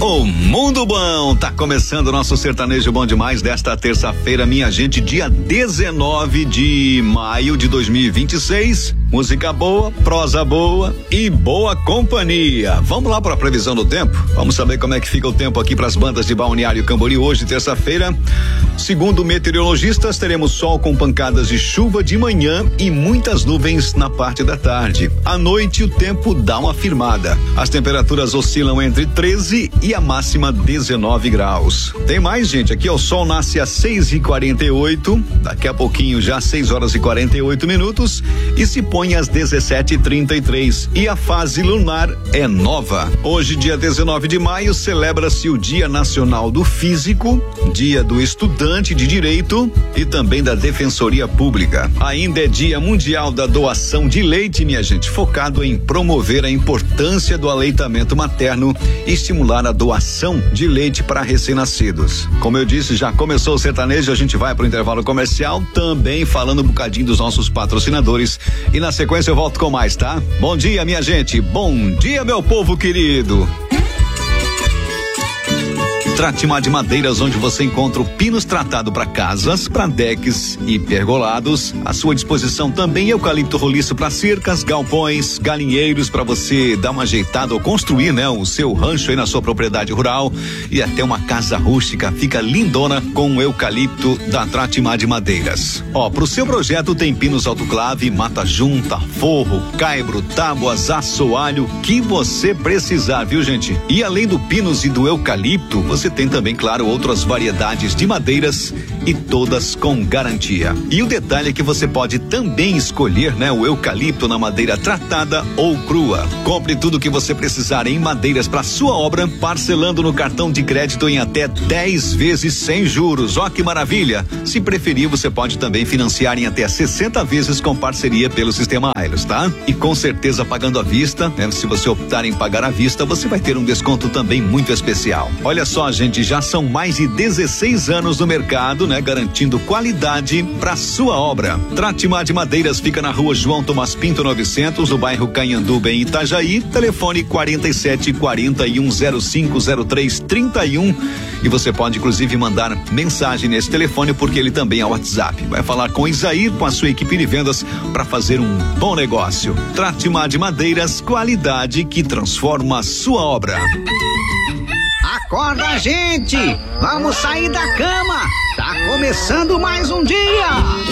O Mundo Bom, tá começando o nosso sertanejo bom demais desta terça-feira, minha gente, dia 19 de maio de 2026. Música boa, prosa boa e boa companhia. Vamos lá para a previsão do tempo? Vamos saber como é que fica o tempo aqui para as bandas de Balneário Camboriú hoje, terça-feira. Segundo meteorologistas, teremos sol com pancadas de chuva de manhã e muitas nuvens na parte da tarde. À noite o tempo dá uma firmada. As temperaturas oscilam entre 13 e a máxima 19 graus. Tem mais, gente, aqui o sol nasce às 6h48, daqui a pouquinho já 6h48 e se põe às 17h33 e a fase lunar é nova. Hoje, dia 19 de maio, celebra-se o Dia Nacional do Físico, Dia do Estudante de Direito e também da Defensoria Pública. Ainda é Dia Mundial da Doação de Leite, minha gente, focado em promover a importância do aleitamento materno e estimular a doação de leite para recém-nascidos. Como eu disse, já começou o sertanejo, a gente vai para o intervalo comercial, também falando um bocadinho dos nossos patrocinadores e na sequência eu volto com mais, tá? Bom dia, minha gente, bom dia, meu povo querido. Tratimar de Madeiras, onde você encontra o pinos tratado para casas, para decks e pergolados. À sua disposição também eucalipto roliço para cercas, galpões, galinheiros para você dar uma ajeitada ou construir, né, o seu rancho aí na sua propriedade rural e até uma casa rústica fica lindona com o eucalipto da Tratimar de Madeiras. Ó, pro seu projeto tem pinos autoclave, mata junta, forro, caibro, tábuas, assoalho, que você precisar, viu, gente? E além do pinos e do eucalipto, você tem também, claro, outras variedades de madeiras e todas com garantia. E o detalhe é que você pode também escolher, né, o eucalipto na madeira tratada ou crua. Compre tudo que você precisar em madeiras para sua obra, parcelando no cartão de crédito em até 10 vezes sem juros. Ó, que maravilha! Se preferir, você pode também financiar em até 60 vezes com parceria pelo sistema Ailos, tá? E com certeza pagando à vista, né? Se você optar em pagar à vista, você vai ter um desconto também muito especial. Olha só, gente, já são mais de 16 anos no mercado, né? Garantindo qualidade para sua obra. Tratimar de Madeiras fica na rua João Tomás Pinto 900, no bairro Canhanduba, em Itajaí. Telefone 4741050331 e você pode inclusive mandar mensagem nesse telefone porque ele também é WhatsApp. Vai falar com Isair, com a sua equipe de vendas para fazer um bom negócio. Tratimar de Madeiras, qualidade que transforma a sua obra. Acorda, gente! Vamos sair da cama! Tá começando mais um dia!